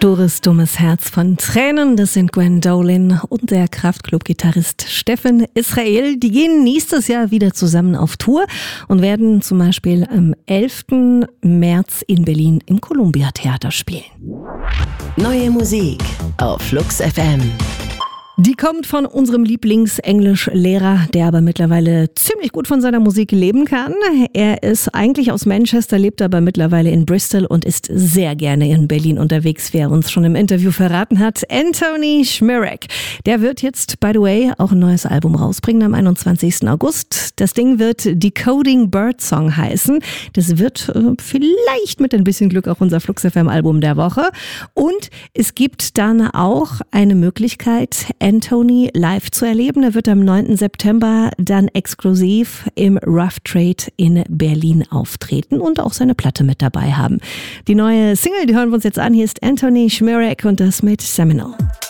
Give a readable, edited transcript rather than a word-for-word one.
Stures, dummes Herz von Tränen, das sind Gwen Dolan und der Kraftklub-Gitarrist Steffen Israel. Die gehen nächstes Jahr wieder zusammen auf Tour und werden zum Beispiel am 11. März in Berlin im Columbia Theater spielen. Neue Musik auf Flux FM. Die kommt von unserem Lieblings-Englisch-Lehrer, der aber mittlerweile ziemlich gut von seiner Musik leben kann. Er ist eigentlich aus Manchester, lebt aber mittlerweile in Bristol und ist sehr gerne in Berlin unterwegs, wie er uns schon im Interview verraten hat. Anthony Szmyrak. Der wird jetzt, by the way, auch ein neues Album rausbringen am 21. August. Das Ding wird Decoding Birdsong heißen. Das wird vielleicht mit ein bisschen Glück auch unser Flux FM Album der Woche. Und es gibt dann auch eine Möglichkeit, Anthony live zu erleben. Er wird am 9. September dann exklusiv im Rough Trade in Berlin auftreten und auch seine Platte mit dabei haben. Die neue Single, die hören wir uns jetzt an. Hier ist Anthony Szmyrak und das mit Seminole.